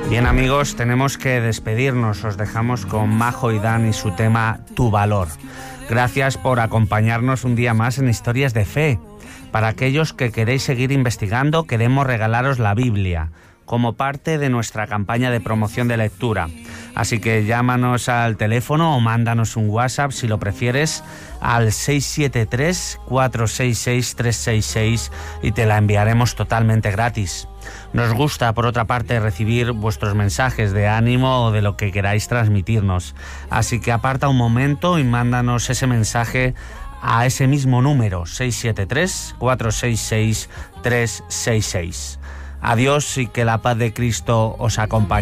Bien, amigos, tenemos que despedirnos. Os dejamos con Majo y Dan y su tema Tu Valor. Gracias por acompañarnos un día más en Historias de Fe. Para aquellos que queréis seguir investigando, queremos regalaros la Biblia como parte de nuestra campaña de promoción de lectura. Así que llámanos al teléfono o mándanos un WhatsApp, si lo prefieres, al 673-466-366 y te la enviaremos totalmente gratis. Nos gusta, por otra parte, recibir vuestros mensajes de ánimo o de lo que queráis transmitirnos. Así que aparta un momento y mándanos ese mensaje a ese mismo número, 673-466-366. Adiós y que la paz de Cristo os acompañe.